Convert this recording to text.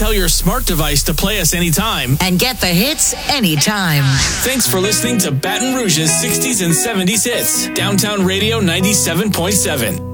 tell your smart device to play us anytime. And get the hits anytime. Thanks for listening to Baton Rouge's 60s and 70s hits. Downtown Radio 97.7.